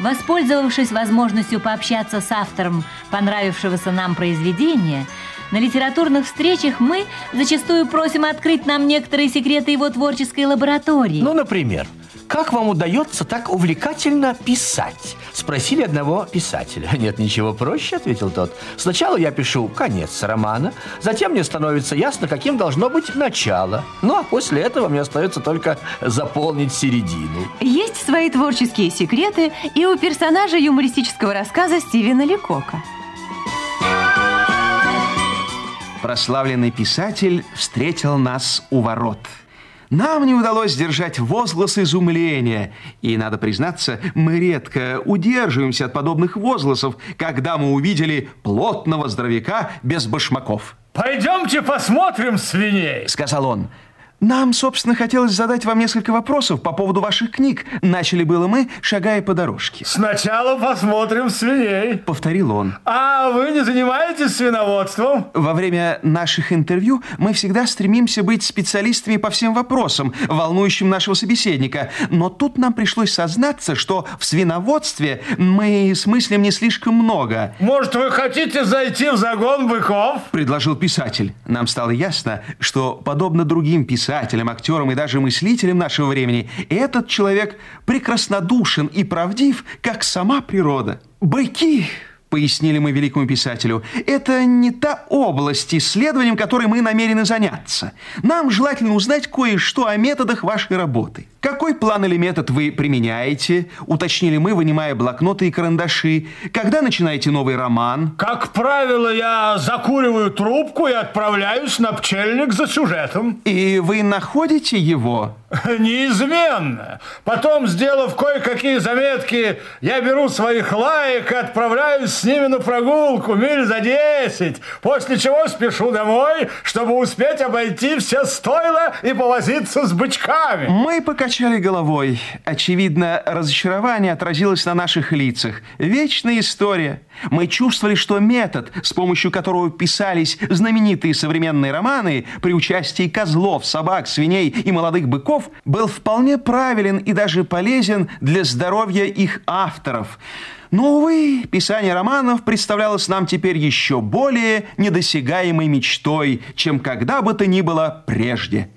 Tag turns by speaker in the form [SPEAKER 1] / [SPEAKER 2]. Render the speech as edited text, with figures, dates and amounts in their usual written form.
[SPEAKER 1] Воспользовавшись возможностью пообщаться с автором понравившегося нам произведения, на литературных встречах мы зачастую просим открыть нам некоторые секреты его творческой лаборатории.
[SPEAKER 2] Ну, например, как вам удается так увлекательно писать? Спросили одного писателя. Нет, ничего проще, ответил тот. Сначала я пишу конец романа, затем мне становится ясно, каким должно быть начало. Ну, а после этого мне остается только заполнить середину.
[SPEAKER 3] Есть свои творческие секреты и у персонажа юмористического рассказа Стивена Ликока.
[SPEAKER 4] Прославленный писатель встретил нас у ворот. Нам не удалось сдержать возглас изумления. И, надо признаться, мы редко удерживаемся от подобных возгласов, когда мы увидели плотного здоровяка без башмаков.
[SPEAKER 5] «Пойдемте посмотрим свиней», —
[SPEAKER 4] сказал он. Нам, собственно, хотелось задать вам несколько вопросов по поводу ваших книг. Начали было мы, шагая по дорожке.
[SPEAKER 5] «Сначала посмотрим свиней», —
[SPEAKER 4] повторил он.
[SPEAKER 5] «А вы не занимаетесь свиноводством?»
[SPEAKER 4] Во время наших интервью мы всегда стремимся быть специалистами по всем вопросам, волнующим нашего собеседника. Но тут нам пришлось сознаться, что в свиноводстве мы смыслим не слишком много.
[SPEAKER 5] «Может, вы хотите зайти в загон быков?» —
[SPEAKER 4] предложил писатель. Нам стало ясно, что, подобно другим писателям, актерам и даже мыслителям нашего времени, этот человек прекраснодушен и правдив, как сама природа. Быки, пояснили мы великому писателю, это не та область, исследованием которой мы намерены заняться. Нам желательно узнать кое-что о методах вашей работы. Какой план или метод вы применяете? Уточнили мы, вынимая блокноты и карандаши. Когда начинаете новый роман?
[SPEAKER 5] Как правило, я закуриваю трубку и отправляюсь на пчельник за сюжетом.
[SPEAKER 4] И вы находите его?
[SPEAKER 5] Неизменно. Потом, сделав кое-какие заметки, я беру своих лаек и отправляюсь с ними на прогулку миль за 10, после чего спешу домой, чтобы успеть обойти все стойла и повозиться с бычками.
[SPEAKER 4] Мы покачали головой. Очевидно, разочарование отразилось на наших лицах. Вечная история. Мы чувствовали, что метод, с помощью которого писались знаменитые современные романы при участии козлов, собак, свиней и молодых быков, был вполне правилен и даже полезен для здоровья их авторов. Но, увы, писание романов представлялось нам теперь еще более недосягаемой мечтой, чем когда бы то ни было прежде.